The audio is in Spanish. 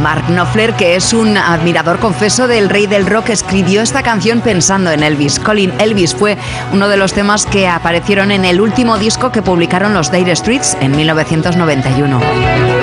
Mark Knopfler, que es un admirador confeso del rey del rock, escribió esta canción pensando en Elvis. Calling Elvis fue uno de los temas que aparecieron en el último disco que publicaron los Dire Straits en 1991.